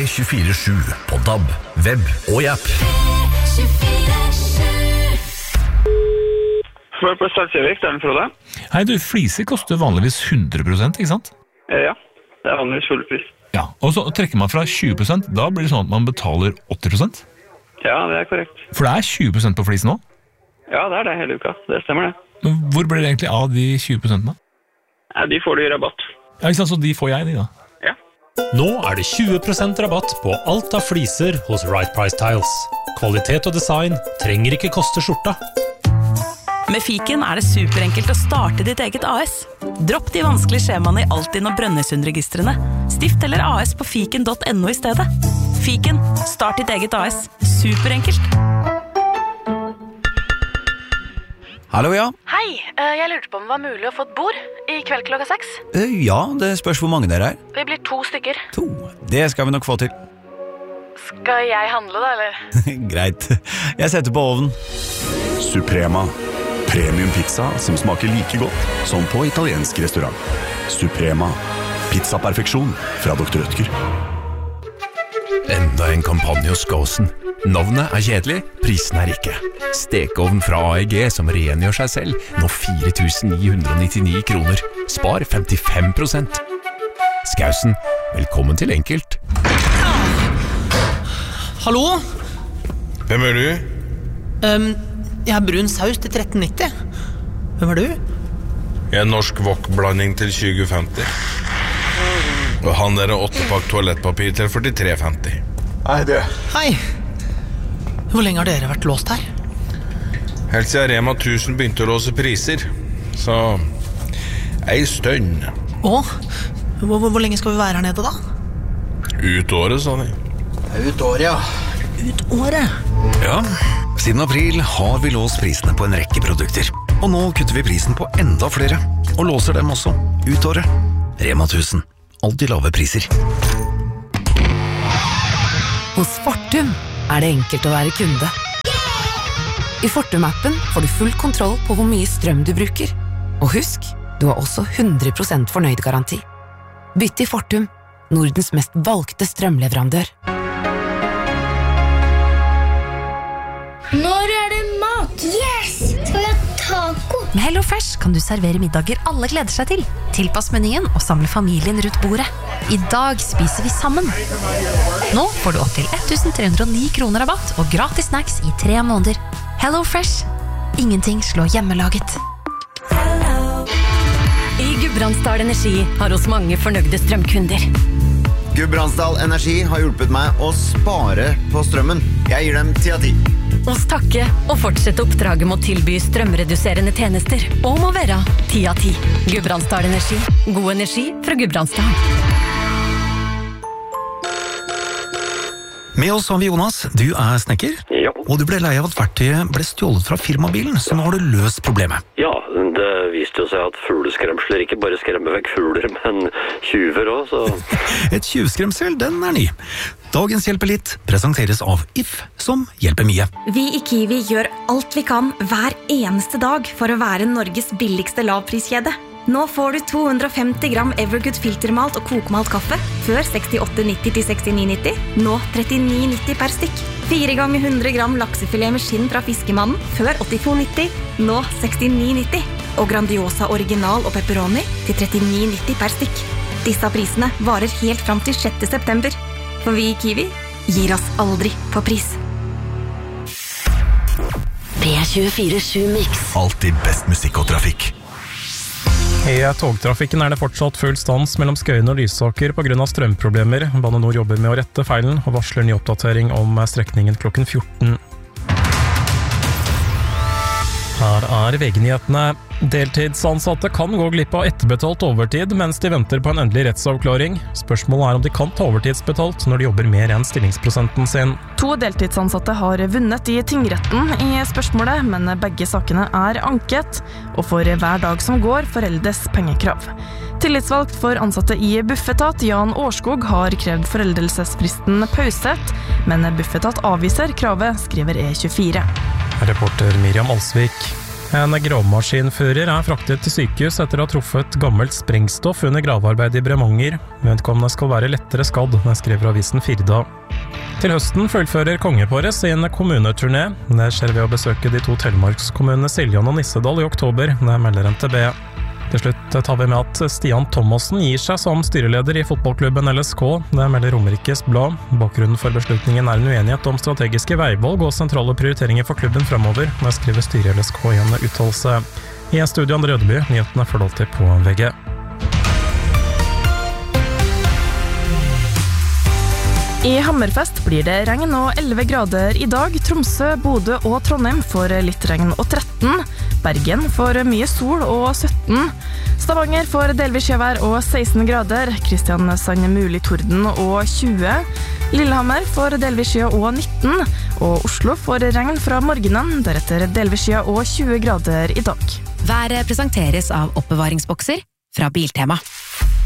P24/7 på DAB, web og i app. For på Startsjøvik, det den Frode. Hei du, fliser koster vanligvis 100%, ikke sant? Ja, det vanligvis full pris. Ja, og så trekker man fra 20%, da blir det sånn at man betaler 80%? Ja, det korrekt. For det 20% på flisen nå? Ja, det det hele uka. Det stemmer det. Men hvor blir det egentlig av de 20% da? Ja, de får du i rabatt. Ja, ikke sant, så de får jeg, de da? Ja. Nå det 20% rabatt på alt av fliser hos Right Price Tiles. Kvalitet og design trenger ikke koste skjorta. Med Fiken det superenkelt å starte ditt eget AS. Dropp de vanskelige skjemaene i Altinn og Brønnøysundregistrene. Stift eller AS på fiken.no i stedet. Fiken, start ditt eget AS. Superenkelt. Hallo, ja. Hei, jeg lurte på om det var mulig å få et bord i kveld klokka 6. Ja, det spørs hvor mange dere Vi blir 2 stykker. 2. Det skal vi nok få til. Skal jeg handle da, eller? Greit. Jeg setter på ovnen. Suprema. Premium pizza som smaker like godt som på italiensk restaurant. Suprema. Pizza-perfeksjon fra Dr. Rødtger. Enda en kampanje hos Gåsen. Navnet kjedelig, prisen ikke. Stekeovn fra AEG som rengjør seg selv, nå 4.999 kroner. Spar 55%. Skausen, velkommen til Enkelt. Hallo? Hvem du? Jeg brun saus til 13,90. Hvem du? Jeg norsk wok-blanding til 20,50. Og han 8-pakk toalettpapir til 43,50. Hei, du. Hei. Hvor lenge har dere vært låst her? Helt siden Rema 1000 begynte å låse priser. Så ei stønn. Hvor lenge skal vi være her nede da? Ut året, sa de. Ut året, ja. Ut året? Ja, siden april har vi låst prisene på en rekke produkter. Og nå kutter vi prisen på enda flere, og låser dem også ut året. Rema 1000. Alltid lave priser. Hos Fortum det enkelt å være kunde. I Fortum-appen får du full kontroll på hvor mye strøm du bruker. Og husk, du har også 100% fornøyd-garanti. Bytt til Fortum, Nordens mest valgte strømleverandør. Når det mat? Yes! Skal vi ha taco? Med HelloFresh kan du servere middager alle gleder seg til. Tilpass menyen og samle familien rundt bordet. I dag spiser vi sammen. Nå får du opp til 1.309 kroner rabatt og gratis snacks i 3 måneder. HelloFresh. Ingenting slår hjemmelaget. I Gudbrandsdal Energi har oss mange fornøyde strømkunder. Gudbrandsdal Energi har hjulpet meg å spare på strømmen. Jeg gir dem 10 av 10. Oss takke og fortsette oppdraget med å tilby strømreduserende tjenester og må være 10 av 10. Gudbrandsdal Energi. God energi fra Gudbrandsdal. Med oss har vi Jonas. Du snekker, og du ble lei av at verktøyet ble stjålet fra firmabilen, så nå har du løst problemet. Ja, det viste jo seg at fugleskremsler ikke bare skremmer vekk fugler, men tjuver også, så... Et tjuvskremsel, den ny. Dagens Hjelper litt presenteres av If, som hjelper mye. Vi i Kiwi gjør alt vi kan hver eneste dag for å være Norges billigste lavpriskjede. Nå får du 250 gram Evergood filtermalt og kokmalt kaffe før 68,90 til 69,90. Nå 39,90 per stykk. 4 ganger 100 gram laksefilet med skinn fra Fiskemannen før 82,90. Nå 69,90. Og Grandiosa original og pepperoni til 39,90 per stykk. Disse prisene varer helt fram til 6. september. For vi i Kiwi gir oss aldri på pris. P24/7 Mix. Alltid best musikk og trafikk. I togtrafikken det fortsatt full stans mellom Skøyen og Lysaker på grunn av strømproblemer. Bane Nor jobber med å rette feilen og varsler ny oppdatering om strekningen klokken 14. Her VG-nyhetene. Deltidsansatte kan gå glipp av etterbetalt overtid mens de venter på en endelig rettsavklaring. Spørsmålet om de kan ta overtidsbetalt når de jobber mer enn stillingsprosenten sin. 2 deltidsansatte har vunnet i tingretten i spørsmålet, men begge sakene anket, og for hver dag som går foreldes pengekrav. Tillitsvalgt for ansatte i Bufetat, Jan Årskog, har krevd foreldelsesfristen pauset, men Bufetat avviser kravet, skriver E24. Reporter Miriam Alsvik. En gravemaskinfører fraktet til sykehus etter å ha truffet gammelt sprengstoff under gravearbeid i Bremanger. Vedkommende skal være lettere skadd, skriver avisen Firda. Til høsten fullfører kongeparet sin kommuneturné. Det skjer ved å besøke de 2 telemarkskommunene Siljan og Nissedal i oktober, det melder NTB. Til slutt tar vi med at Stian Thomassen gir seg som styreleder i fotballklubben LSK. Det melder Romerikes Blad. Bakgrunnen for beslutningen en uenighet om strategiske veivalg og sentrale prioriteringer for klubben fremover. Det skriver styret i LSK i en uttalelse. I studio André Ødeby, nyhetene følger alltid på VG. I Hammerfest blir det regn og 11 grader i dag. Tromsø, Bodø og Trondheim får litt regn og 13. Bergen får mye sol og 17. Stavanger får delvis skjevær og 16 grader. Kristiansand mulig torden og 20. Lillehammer får delvis skje og 19. Og Oslo får regn fra morgenen, deretter delvis skje og 20 grader i dag. Været presenteres av oppbevaringsbokser fra Biltema.